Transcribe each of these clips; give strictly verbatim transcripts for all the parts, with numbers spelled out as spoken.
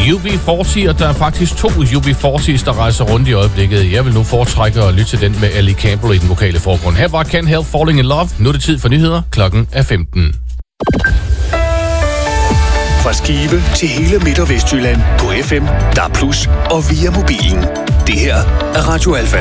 U B fyrre, og der er faktisk to U B fyrre, der rejser rundt i øjeblikket. Jeg vil nu foretrække at lytte til den med Ellie Campbell i den vokale forgrund. Her var Can't Help Falling in Love. Nu er det tid for nyheder. Klokken er femten. Fra Skive til hele Midt- og Vestjylland på F M, D A B plus, og via mobilen. Det her er Radio Alfa.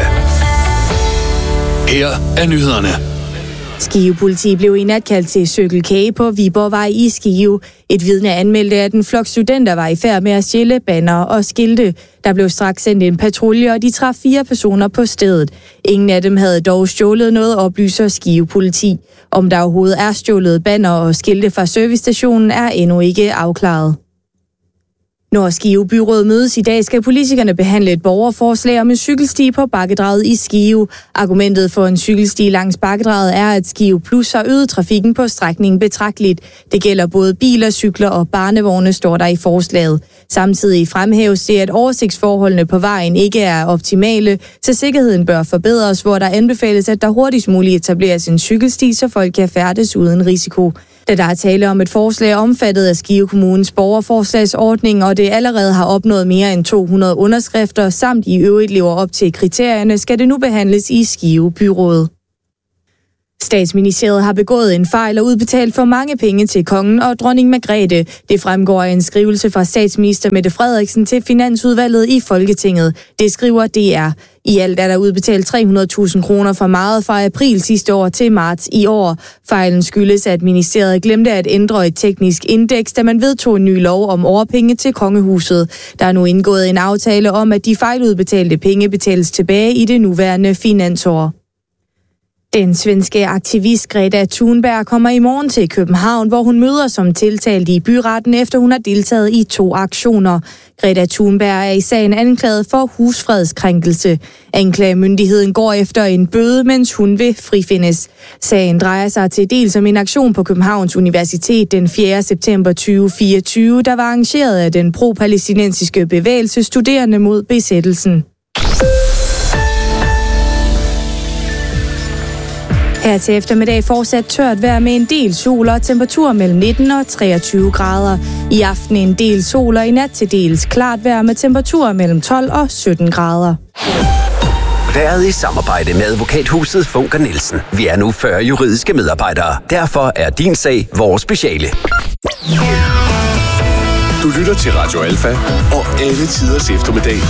Her er nyhederne. Skive politi blev i nat kaldt til Circle K på Viborgvej i Skive. Et vidne anmeldte, at en flok studenter var i færd med at stjæle banner og skilte. Der blev straks sendt en patrulje, og de traf fire personer på stedet. Ingen af dem havde dog stjålet noget, oplyser Skive politi. Om der overhovedet er stjålet banner og skilte fra servicestationen, er endnu ikke afklaret. Når Skive Byråd mødes i dag, skal politikerne behandle et borgerforslag om en cykelsti på Bakkedraget i Skive. Argumentet for en cykelsti langs Bakkedraget er, at Skive Plus har øget trafikken på strækningen betragteligt. Det gælder både biler, cykler og barnevogne, står der i forslaget. Samtidig fremhæves det, at oversigtsforholdene på vejen ikke er optimale, så sikkerheden bør forbedres, hvor der anbefales, at der hurtigst muligt etableres en cykelsti, så folk kan færdes uden risiko. Da der er tale om et forslag omfattet af Skive Kommunes borgerforslagsordning, og det allerede har opnået mere end to hundrede underskrifter, samt i øvrigt lever op til kriterierne, skal det nu behandles i Skive Byråd. Statsministeriet har begået en fejl og udbetalt for mange penge til kongen og dronning Margrethe. Det fremgår af en skrivelse fra statsminister Mette Frederiksen til Finansudvalget i Folketinget. Det skriver D R. I alt er der udbetalt tre hundrede tusind kroner for meget fra april sidste år til marts i år. Fejlen skyldes, at ministeriet glemte at ændre et teknisk indeks, da man vedtog en ny lov om overpenge til kongehuset. Der er nu indgået en aftale om, at de fejludbetalte penge betales tilbage i det nuværende finansår. Den svenske aktivist Greta Thunberg kommer i morgen til København, hvor hun møder som tiltalt i byretten, efter hun har deltaget i to aktioner. Greta Thunberg er i sagen anklaget for husfredskrænkelse. Anklagemyndigheden går efter en bøde, mens hun vil frifindes. Sagen drejer sig til dels om en aktion på Københavns Universitet den fjerde september tyve fireogtyve, der var arrangeret af den pro-palæstinensiske bevægelse Studerende mod besættelsen. Her til eftermiddag fortsat tørt vejr med en del sol og temperatur mellem nitten og treogtyve grader. I aften en del sol og i nat til dels klart vejr med temperaturer mellem tolv og sytten grader. Været i samarbejde med advokathuset Funker Nielsen. Vi er nu fyrre juridiske medarbejdere. Derfor er din sag vores speciale. Du lytter til Radio Alfa og alle tiders eftermiddag